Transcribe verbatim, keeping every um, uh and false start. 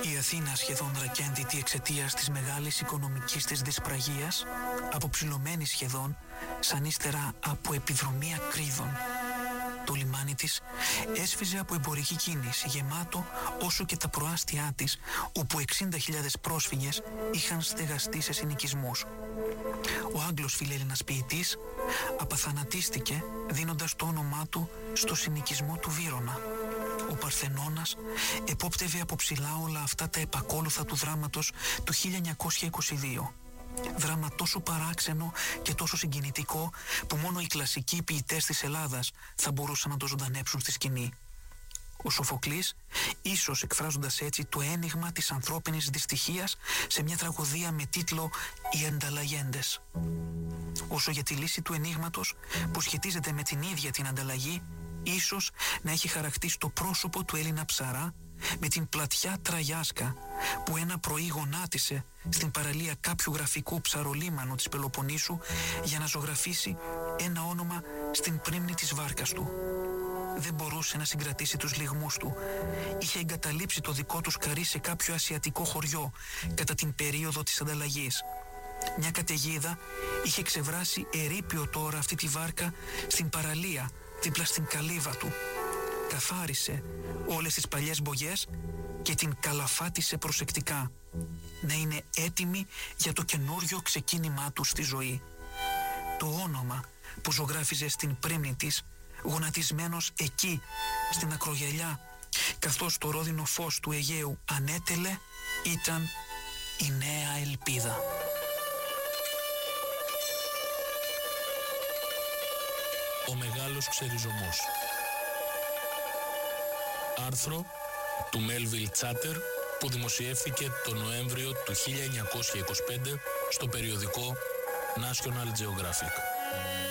Η Αθήνα σχεδόν ρακένδυτη εξαιτίας της μεγάλης οικονομικής της δυσπραγίας, αποψηλωμένη σχεδόν σαν ύστερα από επιδρομία κρίδων. Το λιμάνι της έσφιζε από εμπορική κίνηση, γεμάτο όσο και τα προάστια της, όπου εξήντα χιλιάδες πρόσφυγες είχαν στεγαστεί σε συνοικισμούς. Ο Άγγλος φιλέλληνας ποιητής απαθανατίστηκε δίνοντας το όνομά του στο συνοικισμό του Βύρωνα. Ο Παρθενώνας επόπτευε από ψηλά όλα αυτά τα επακόλουθα του δράματος του χίλια εννιακόσια είκοσι δύο. Δράμα τόσο παράξενο και τόσο συγκινητικό που μόνο οι κλασικοί ποιητές της Ελλάδας θα μπορούσαν να το ζωντανέψουν στη σκηνή. Ο Σοφοκλής, ίσως εκφράζοντας έτσι το ένιγμα της ανθρώπινης δυστυχίας σε μια τραγωδία με τίτλο «Οι Ανταλλαγέντες». Όσο για τη λύση του ενίγματος που σχετίζεται με την ίδια την ανταλλαγή, ίσως να έχει χαρακτήσει το πρόσωπο του Έλληνα ψαρά με την πλατιά Τραγιάσκα που ένα πρωί γονάτισε στην παραλία κάποιου γραφικού ψαρολίμανου της Πελοποννήσου για να ζωγραφίσει ένα όνομα στην πρίμνη της βάρκας του. Δεν μπορούσε να συγκρατήσει τους λυγμούς του. Είχε εγκαταλείψει το δικό του σκαρί σε κάποιο ασιατικό χωριό κατά την περίοδο της ανταλλαγής. Μια καταιγίδα είχε ξεβράσει ερείπιο τώρα αυτή τη βάρκα στην παραλία δίπλα στην καλύβα του. Καθάρισε όλες τις παλιές μπογιές και την καλαφάτισε προσεκτικά, να είναι έτοιμη για το καινούριο ξεκίνημά του στη ζωή. Το όνομα που ζωγράφιζε στην πρίμνη της, γονατισμένος εκεί στην ακρογιαλιά, καθώς το ρόδινο φως του Αιγαίου ανέτελε, ήταν η Νέα Ελπίδα. Ο μεγάλος ξεριζωμός. Άρθρο του Μέλβιλ Τσάτερ που δημοσιεύθηκε τον Νοέμβριο του χίλια εννιακόσια είκοσι πέντε στο περιοδικό National Geographic.